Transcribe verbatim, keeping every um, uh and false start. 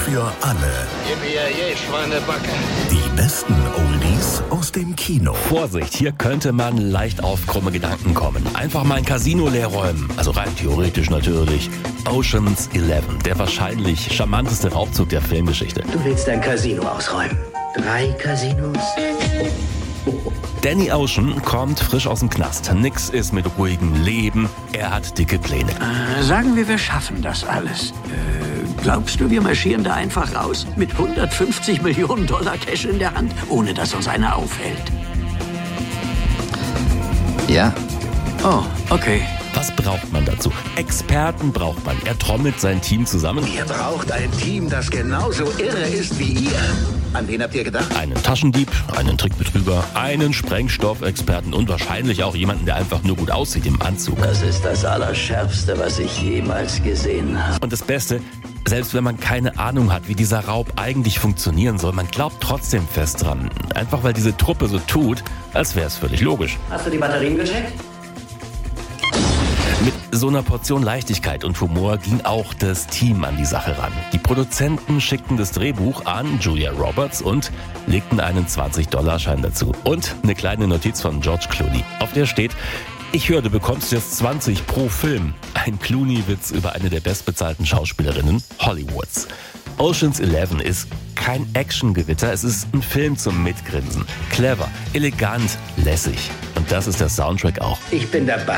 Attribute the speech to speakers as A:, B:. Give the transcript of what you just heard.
A: für alle.
B: Gib mir je, Schweinebacke.
A: Die besten Oldies aus dem Kino.
C: Vorsicht, hier könnte man leicht auf krumme Gedanken kommen. Einfach mal ein Casino leer räumen. Also rein theoretisch natürlich. Ocean's Eleven, der wahrscheinlich charmanteste Raubzug der Filmgeschichte.
D: Du willst ein Casino ausräumen. Drei Casinos?
C: Danny Ocean kommt frisch aus dem Knast. Nix ist mit ruhigem Leben. Er hat dicke Pläne.
D: Äh, sagen wir, wir schaffen das alles. Äh, glaubst du, wir marschieren da einfach raus? Mit hundertfünfzig Millionen Dollar Cash in der Hand, ohne dass uns einer aufhält?
E: Ja.
D: Oh, okay.
C: Was braucht man dazu? Experten braucht man. Er trommelt sein Team zusammen.
B: Ihr braucht ein Team, das genauso irre ist wie ihr. An wen habt ihr gedacht?
C: Einen Taschendieb, einen Trickbetrüger, einen Sprengstoffexperten und wahrscheinlich auch jemanden, der einfach nur gut aussieht im Anzug.
D: Das ist das Allerschärfste, was ich jemals gesehen habe.
C: Und das Beste, selbst wenn man keine Ahnung hat, wie dieser Raub eigentlich funktionieren soll, man glaubt trotzdem fest dran. Einfach weil diese Truppe so tut, als wäre es völlig logisch.
D: Hast du die Batterien gecheckt?
C: Mit so einer Portion Leichtigkeit und Humor ging auch das Team an die Sache ran. Die Produzenten schickten das Drehbuch an Julia Roberts und legten einen zwanzig-Dollar-Schein dazu. Und eine kleine Notiz von George Clooney. Auf der steht: Ich höre, du bekommst jetzt zwanzig pro Film. Ein Clooney-Witz über eine der bestbezahlten Schauspielerinnen Hollywoods. Ocean's Eleven ist kein Actiongewitter, es ist ein Film zum Mitgrinsen. Clever, elegant, lässig. Und das ist der Soundtrack auch.
D: Ich bin dabei.